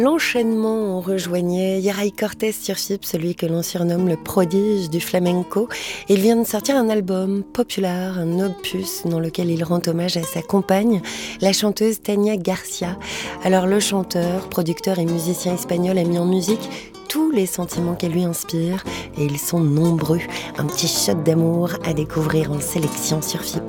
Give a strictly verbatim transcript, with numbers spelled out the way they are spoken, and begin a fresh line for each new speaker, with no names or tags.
L'enchaînement, on rejoignait Yaray Cortés sur F I P, celui que l'on surnomme le prodige du flamenco. Il vient de sortir un album populaire, un opus dans lequel il rend hommage à sa compagne, la chanteuse Tania Garcia. Alors le chanteur, producteur et musicien espagnol a mis en musique tous les sentiments qu'elle lui inspire, et ils sont nombreux. Un petit shot d'amour à découvrir en sélection sur F I P.